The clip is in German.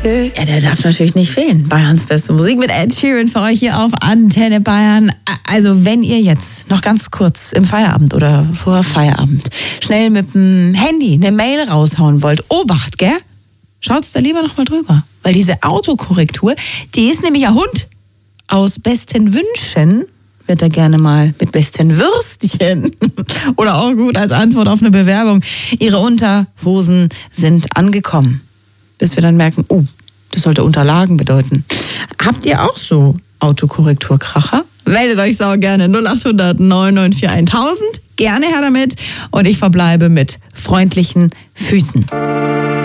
Ja, der darf natürlich nicht fehlen. Bayerns beste Musik mit Ed Sheeran für euch hier auf Antenne Bayern. Also wenn ihr jetzt noch ganz kurz im Feierabend oder vor Feierabend schnell mit dem Handy eine Mail raushauen wollt, Obacht, gell? Schaut's da lieber noch mal drüber. Weil diese Autokorrektur, die ist nämlich ein Hund. Aus besten Wünschen wird er gerne mal mit besten Würstchen oder auch gut als Antwort auf eine Bewerbung. Ihre Unterhosen sind angekommen. Bis wir dann merken, das sollte Unterlagen bedeuten. Habt ihr auch so Autokorrekturkracher? Meldet euch sau gerne 0800 994 1000. Gerne her damit. Und ich verbleibe mit freundlichen Füßen.